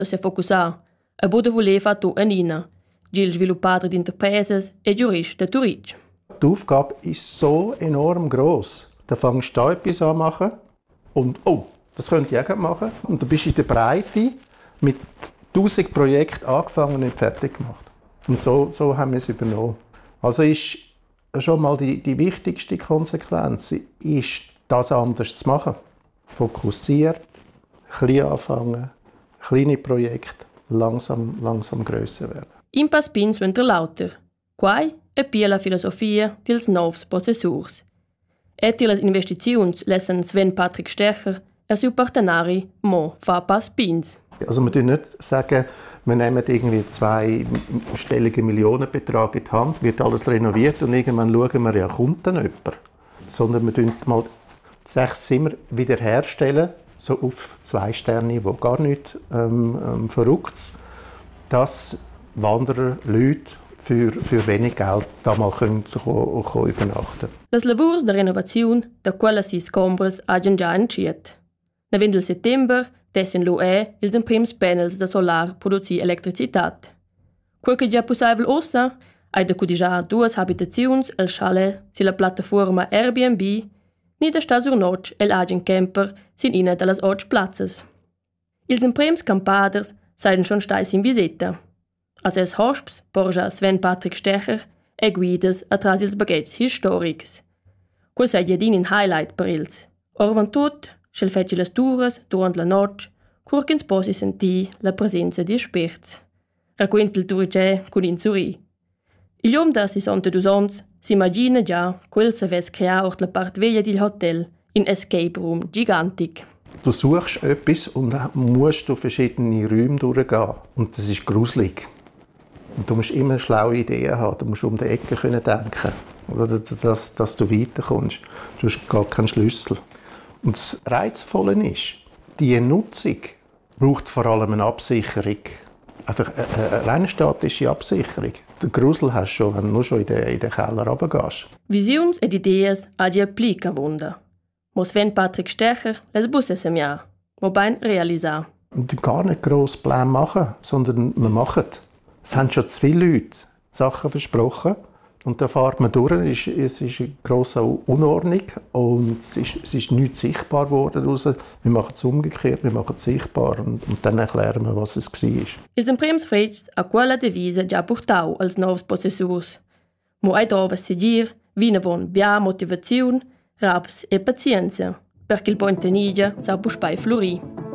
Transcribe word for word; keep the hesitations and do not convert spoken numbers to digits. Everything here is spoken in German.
si focusa a bude voleva tu anina, Gil sviluppador di Interprises e Jurist de Turic. Die Aufgabe ist so enorm gross. Da fängst du da etwas an machen und oh, das könnte ich auch machen. Und du bist in der Breite mit tausend Projekten angefangen und nicht fertig gemacht. Und so, so haben wir es übernommen. Also ist schon mal die, die wichtigste Konsequenz, ist, das anders zu machen. Fokussiert, klein anfangen, kleine Projekte, langsam, langsam grösser werden. Impas pins ventre lauter. Quai è pia la filosofia dils novs possessurs. Et las investiziuns lassen Sven Patrick Stecher e suo partenari mo fa pas pins. Also wir sagen nicht, sagen, wir nehmen irgendwie zwei stellige Millionenbetrag in die Hand, wird alles renoviert und irgendwann schauen wir, ja, kommt dann jemand. Sondern wir tun mal sechs Zimmer wiederherstellen, so auf zwei Sterne, wo gar nicht ähm, ähm, verrückt, dass Wanderer, Leute für, für wenig Geld da mal können, können, können übernachten. Las lavurs de renovaziun da quella si scombres hagien già enciet. Na vendel settember dessen lo è ils prims panels da solar produzi electricitat. Quel che già possibile ossa, hai da cudigià duas habitaziuns al chalet si la piattaforma Airbnb, ni da sta sur noc el agien camper sin ina dallas och platzes. Ils prims campaders seien schon stais in visita. Als es hosps porja Sven Patrick Stecher e guidas atras ils baguettes historics. Quel sei jedin in highlight per ils. Orvan tut, schel feci las turas durant la noc, curchins posi senti la presenza di esperts. Racquenta il turicè con in suri. Il jom da sessantadue ans si immagina già quel se ves crea ort la part veglia del hotel in escape room gigantic. Du suchst etwas und musst durch verschiedene Räume durchgehen. Und das ist gruselig. Und du musst immer schlaue Ideen haben. Du musst um die Ecke können denken, oder dass, dass du weiterkommst. Du hast gar keinen Schlüssel. Und das Reizvolle ist, die Nutzung braucht vor allem eine Absicherung. Einfach eine, eine rein statische Absicherung. Den Grusel hast du schon, wenn du nur schon in den, in den Keller runtergehst. Visions ed ideas agi applica wunda. Mo Sven Patrick Stecher les busse semia, mo bein realisar. Und gar nicht gross Pläne machen, sondern wir machen. Es haben schon zu viele Leute Sachen versprochen. Und da fährt man durch, es ist, es ist eine grosse Unordnung und es ist, es ist nichts sichtbar geworden daraus. Wir machen es umgekehrt, wir machen es sichtbar und, und dann erklären wir, was es war. Ils imprims freists a quella devisa già portau als novs possessurs. Mo ai drovas segir, vina von bia motivaziun, raps e pazienza, perché il ponte nigia sa puspai flori.